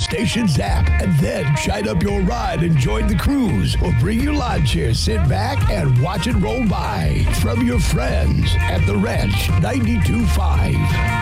station's app, and then shine up your ride and join the cruise. Or bring your lawn chair, sit back, and watch it roll by. From your friends at the Ranch 92.5.